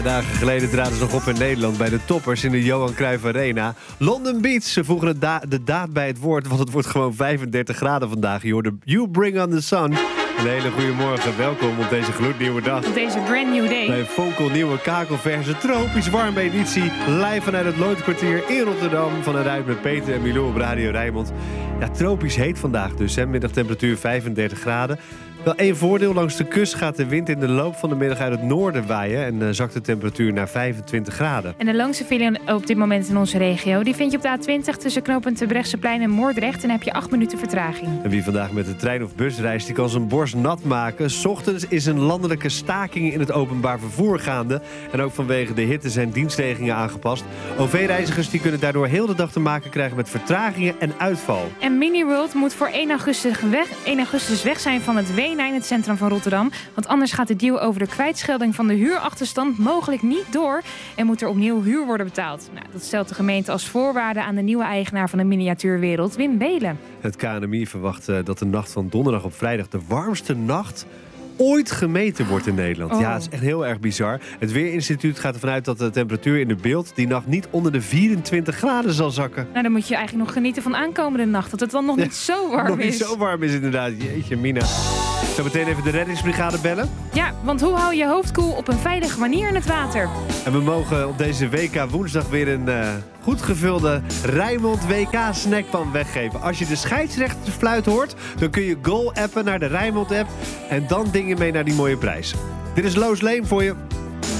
paar dagen geleden traden ze nog op in Nederland bij de toppers in de Johan Cruijff Arena. London Beach, ze voegen de daad bij het woord, want het wordt gewoon 35 graden vandaag. Je hoorde You Bring on the Sun. Een hele goede morgen, welkom op deze gloednieuwe dag. Op deze brand new day. Bij een fonkelnieuwe kakelverse tropisch warme editie. Live vanuit het Lootkwartier in Rotterdam. Van de Ruit met Peter en Milou op Radio Rijnmond. Ja, tropisch heet vandaag dus, hè. Middagtemperatuur 35 graden. Wel één voordeel, langs de kust gaat de wind in de loop van de middag uit het noorden waaien en zakt de temperatuur naar 25 graden. En de langste file op dit moment in onze regio, die vind je op de A20 tussen knooppunt Terbrechtseplein en Moordrecht en heb je 8 minuten vertraging. En wie vandaag met de trein of bus reist, die kan zijn borst nat maken. 's Ochtends is een landelijke staking in het openbaar vervoer gaande. En ook vanwege de hitte zijn dienstregelingen aangepast. OV-reizigers die kunnen daardoor heel de dag te maken krijgen met vertragingen en uitval. En Miniworld moet voor 1 augustus weg zijn van het Wena in het centrum van Rotterdam. Want anders gaat de deal over de kwijtschelding van de huurachterstand mogelijk niet door en moet er opnieuw huur worden betaald. Nou, dat stelt de gemeente als voorwaarde aan de nieuwe eigenaar van de miniatuurwereld, Wim Belen. Het KNMI verwacht dat de nacht van donderdag op vrijdag de warmste nacht ooit gemeten wordt in Nederland. Ja, het is echt heel erg bizar. Het Weerinstituut gaat ervan uit dat de temperatuur in de beeld die nacht niet onder de 24 graden zal zakken. Nou, dan moet je eigenlijk nog genieten van aankomende nacht. Dat het dan nog niet zo warm is. Nog niet zo warm is inderdaad. Jeetje, Mina. Zo meteen even de reddingsbrigade bellen. Ja, want hoe hou je hoofd koel op een veilige manier in het water? En we mogen op deze WK woensdag weer een goed gevulde Rijnmond WK snackpan weggeven. Als je de scheidsrechtersfluit hoort, dan kun je goal appen naar de Rijnmond app en dan dingen mee naar die mooie prijs. Dit is Loos Leen voor je.